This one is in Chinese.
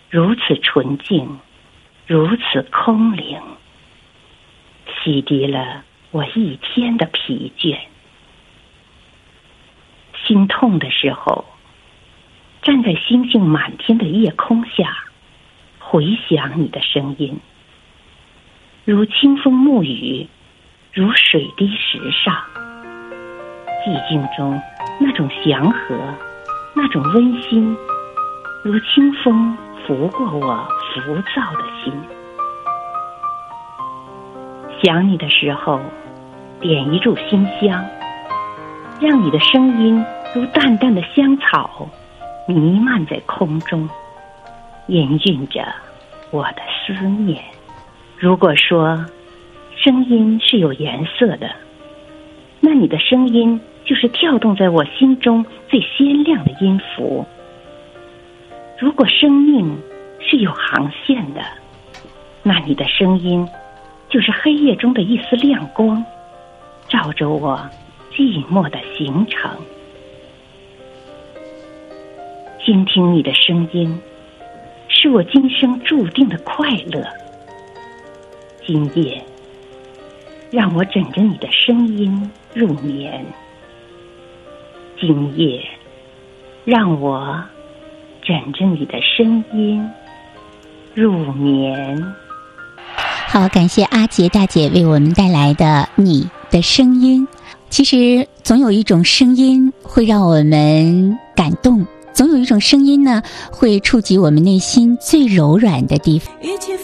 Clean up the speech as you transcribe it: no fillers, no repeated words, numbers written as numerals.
如此纯净，如此空灵，洗涤了我一天的疲倦。心痛的时候，站在星星满天的夜空下，回想你的声音，如清风沐雨，如水滴石上。寂静中那种祥和，那种温馨，如清风拂过我浮躁的心。想你的时候，点一炷馨香，让你的声音如淡淡的香草，弥漫在空中，氤氲着我的思念。如果说声音是有颜色的，那你的声音就是跳动在我心中最鲜亮的音符。如果生命是有航线的，那你的声音就是黑夜中的一丝亮光，照着我寂寞的行程。倾听你的声音，是我今生注定的快乐。今夜，让我枕着你的声音入眠。今夜，让我枕着你的声音入眠。 好，感谢阿杰大姐为我们带来的你的声音。其实总有一种声音会让我们感动，总有一种声音呢会触及我们内心最柔软的地方。 一起